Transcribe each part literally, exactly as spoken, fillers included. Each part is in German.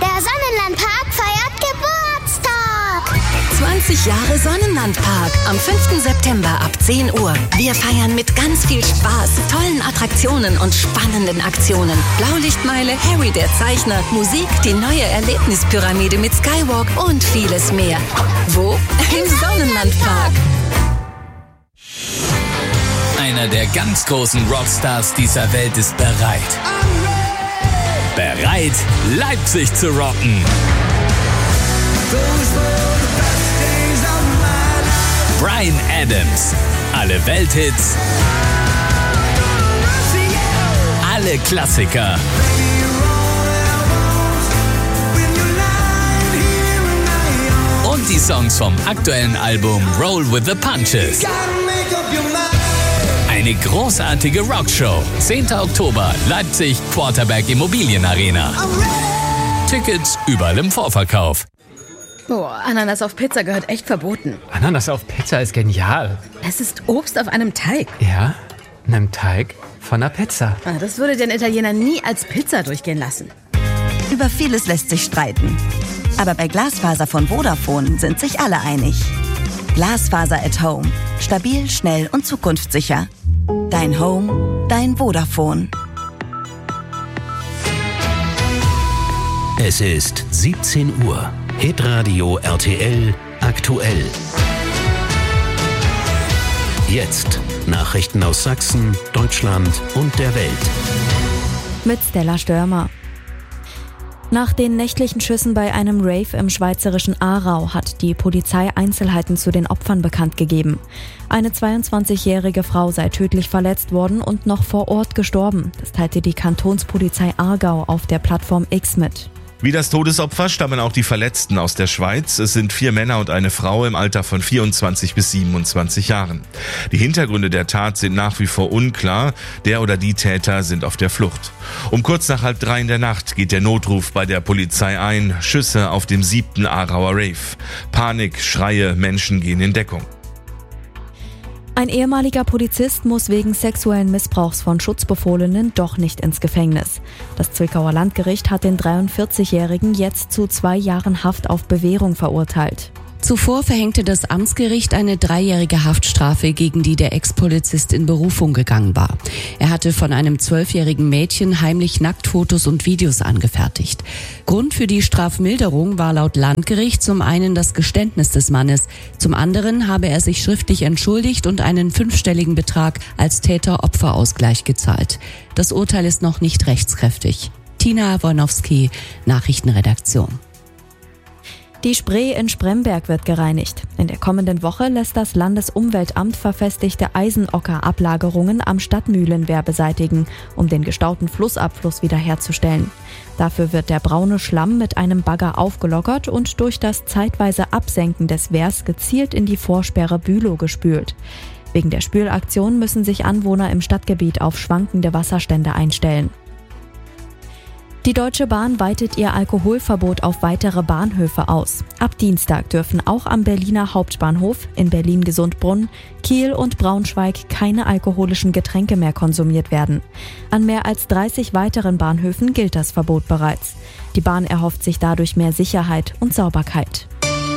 Der Sonnenlandpark feiert Geburtstag. zwanzig Jahre Sonnenlandpark am fünften September ab zehn Uhr. Wir feiern mit ganz viel Spaß, tollen Attraktionen und spannenden Aktionen. Blaulichtmeile, Harry der Zeichner, Musik, die neue Erlebnispyramide mit Skywalk und vieles mehr. Wo? Im Sonnenlandpark. Einer der ganz großen Rockstars dieser Welt ist bereit. Bereit, Leipzig zu rocken. Bryan Adams. Alle Welthits. Alle Klassiker. Und die Songs vom aktuellen Album Roll with the Punches. Eine großartige Rockshow. zehnten Oktober, Leipzig, Quarterback Immobilienarena. Tickets überall im Vorverkauf. Boah, Ananas auf Pizza gehört echt verboten. Ananas auf Pizza ist genial. Es ist Obst auf einem Teig. Ja, einem Teig von einer Pizza. Ah, das würde den Italiener nie als Pizza durchgehen lassen. Über vieles lässt sich streiten. Aber bei Glasfaser von Vodafone sind sich alle einig. Glasfaser at Home. Stabil, schnell und zukunftssicher. Dein Home, dein Vodafone. Es ist siebzehn Uhr. Hitradio R T L aktuell. Jetzt Nachrichten aus Sachsen, Deutschland und der Welt. Mit Stella Störmer. Nach den nächtlichen Schüssen bei einem Rave im schweizerischen Aarau hat die Polizei Einzelheiten zu den Opfern bekannt gegeben. Eine zweiundzwanzigjährige Frau sei tödlich verletzt worden und noch vor Ort gestorben. Das teilte die Kantonspolizei Aargau auf der Plattform X mit. Wie das Todesopfer stammen auch die Verletzten aus der Schweiz. Es sind vier Männer und eine Frau im Alter von vierundzwanzig bis siebenundzwanzig Jahren. Die Hintergründe der Tat sind nach wie vor unklar. Der oder die Täter sind auf der Flucht. Um kurz nach halb drei in der Nacht geht der Notruf bei der Polizei ein. Schüsse auf dem siebten Aarauer Rave. Panik, Schreie, Menschen gehen in Deckung. Ein ehemaliger Polizist muss wegen sexuellen Missbrauchs von Schutzbefohlenen doch nicht ins Gefängnis. Das Zwickauer Landgericht hat den dreiundvierzigjährigen jetzt zu zwei Jahren Haft auf Bewährung verurteilt. Zuvor verhängte das Amtsgericht eine dreijährige Haftstrafe, gegen die der Ex-Polizist in Berufung gegangen war. Er hatte von einem zwölfjährigen Mädchen heimlich Nacktfotos und Videos angefertigt. Grund für die Strafmilderung war laut Landgericht zum einen das Geständnis des Mannes, zum anderen habe er sich schriftlich entschuldigt und einen fünfstelligen Betrag als Täter-Opfer-Ausgleich gezahlt. Das Urteil ist noch nicht rechtskräftig. Tina Wojnowski, Nachrichtenredaktion. Die Spree in Spremberg wird gereinigt. In der kommenden Woche lässt das Landesumweltamt verfestigte Eisenockerablagerungen am Stadtmühlenwehr beseitigen, um den gestauten Flussabfluss wiederherzustellen. Dafür wird der braune Schlamm mit einem Bagger aufgelockert und durch das zeitweise Absenken des Wehrs gezielt in die Vorsperre Bülow gespült. Wegen der Spülaktion müssen sich Anwohner im Stadtgebiet auf schwankende Wasserstände einstellen. Die Deutsche Bahn weitet ihr Alkoholverbot auf weitere Bahnhöfe aus. Ab Dienstag dürfen auch am Berliner Hauptbahnhof, in Berlin-Gesundbrunnen, Kiel und Braunschweig keine alkoholischen Getränke mehr konsumiert werden. An mehr als dreißig weiteren Bahnhöfen gilt das Verbot bereits. Die Bahn erhofft sich dadurch mehr Sicherheit und Sauberkeit.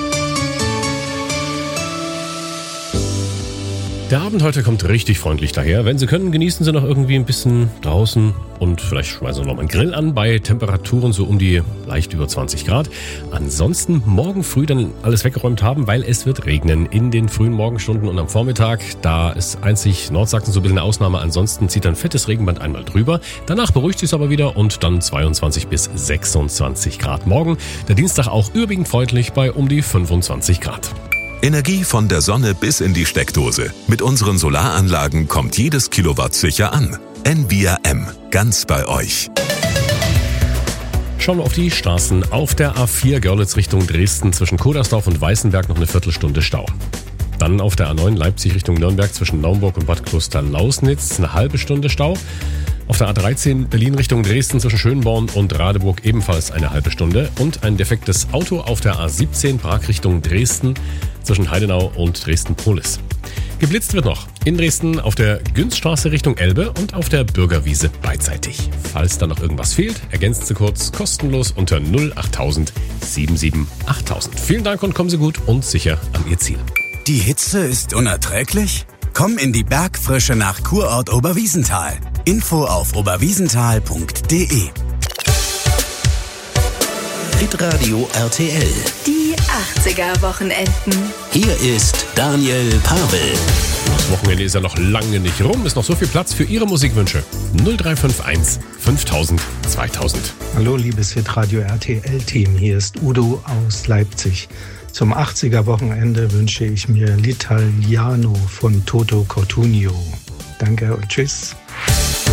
Der Abend heute kommt richtig freundlich daher. Wenn Sie können, genießen Sie noch irgendwie ein bisschen draußen und vielleicht schmeißen Sie noch mal einen Grill an bei Temperaturen so um die leicht über zwanzig Grad. Ansonsten morgen früh dann alles weggeräumt haben, weil es wird regnen in den frühen Morgenstunden und am Vormittag. Da ist einzig Nordsachsen so ein bisschen eine Ausnahme. Ansonsten zieht ein fettes Regenband einmal drüber. Danach beruhigt sich es aber wieder und dann zweiundzwanzig bis sechsundzwanzig Grad. Morgen der Dienstag auch überwiegend freundlich bei um die fünfundzwanzig Grad. Energie von der Sonne bis in die Steckdose. Mit unseren Solaranlagen kommt jedes Kilowatt sicher an. N V R M, ganz bei euch. Schauen wir auf die Straßen. Auf der A vier Görlitz Richtung Dresden zwischen Kodersdorf und Weißenberg noch eine Viertelstunde Stau. Dann auf der A neun Leipzig Richtung Nürnberg zwischen Naumburg und Bad Kloster-Lausnitz eine halbe Stunde Stau. Auf der A dreizehn Berlin Richtung Dresden zwischen Schönborn und Radeburg ebenfalls eine halbe Stunde. Und ein defektes Auto auf der A siebzehn Prag Richtung Dresden zwischen Heidenau und Dresden-Polis. Geblitzt wird noch in Dresden auf der Günzstraße Richtung Elbe und auf der Bürgerwiese beidseitig. Falls da noch irgendwas fehlt, ergänzen Sie kurz kostenlos unter null achttausend siebenundsiebzig achttausend. Vielen Dank und kommen Sie gut und sicher an Ihr Ziel. Die Hitze ist unerträglich? Komm in die Bergfrische nach Kurort Oberwiesenthal. Info auf oberwiesenthal punkt de. Hitradio R T L. Die achtziger-Wochenenden. Hier ist Daniel Pavel. Das Wochenende ist ja noch lange nicht rum. Ist noch so viel Platz für Ihre Musikwünsche. null drei fünf eins fünftausend zweitausend. Hallo, liebes Hitradio R T L-Team. Hier ist Udo aus Leipzig. Zum achtziger-Wochenende wünsche ich mir L'Italiano von Toto Cotugno. Danke und tschüss.